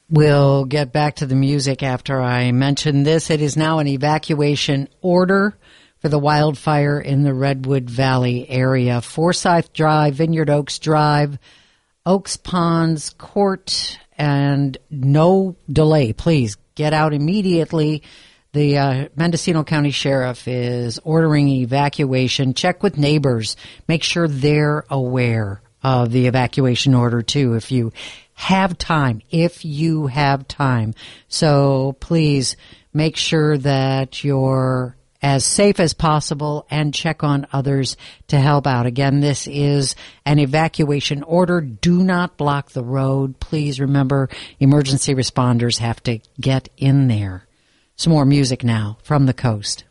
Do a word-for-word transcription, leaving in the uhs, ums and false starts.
We'll get back to the music after I mention this. It is now an evacuation order for the wildfire in the Redwood Valley area. Forsyth Drive, Vineyard Oaks Drive, Oaks Ponds Court, and no delay. Please get out immediately. The uh, Mendocino County Sheriff is ordering evacuation. Check with neighbors. Make sure they're aware of the evacuation order, too, if you have time, if you have time. So please make sure that you're as safe as possible and check on others to help out. Again, this is an evacuation order. Do not block the road. Please remember, emergency responders have to get in there. Some more music now from the coast.